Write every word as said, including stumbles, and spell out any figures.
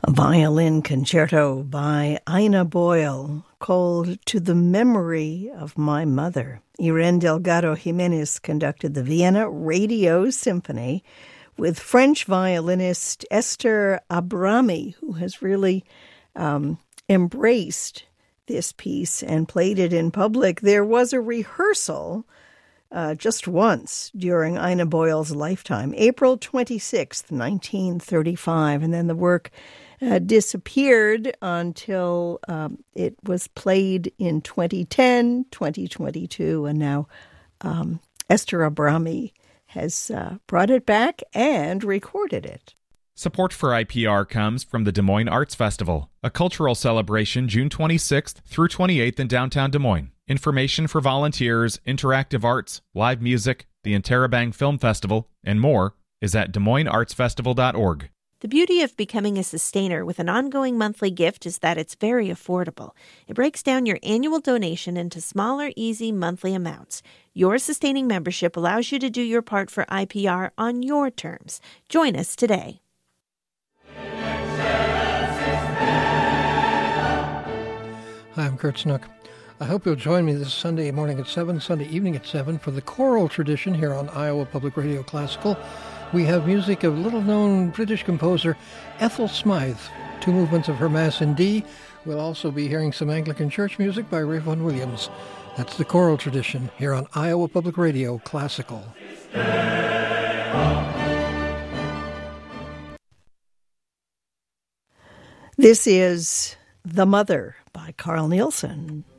A violin concerto by Ina Boyle called To the Memory of My Mother. Irene Delgado Jimenez conducted the Vienna Radio Symphony with French violinist Esther Abrami, who has really um, embraced this piece and played it in public. There was a rehearsal uh, just once during Ina Boyle's lifetime, April twenty-sixth, nineteen thirty-five, and then the work Uh, disappeared until um, it was played in twenty ten, twenty twenty-two, and now um, Esther Abrami has uh, brought it back and recorded it. Support for I P R comes from the Des Moines Arts Festival, a cultural celebration June twenty-sixth through twenty-eighth in downtown Des Moines. Information for volunteers, interactive arts, live music, the Interrobang Film Festival, and more is at des moines arts festival dot org. The beauty of becoming a sustainer with an ongoing monthly gift is that it's very affordable. It breaks down your annual donation into smaller, easy monthly amounts. Your sustaining membership allows you to do your part for I P R on your terms. Join us today. Hi, I'm Kurt Snook. I hope you'll join me this Sunday morning at seven, Sunday evening at seven for the choral tradition here on Iowa Public Radio Classical. We have music of little-known British composer Ethel Smythe, two movements of her Mass in D. We'll also be hearing some Anglican church music by Ray Vaughan Williams. That's the choral tradition here on Iowa Public Radio Classical. This is The Mother by Carl Nielsen.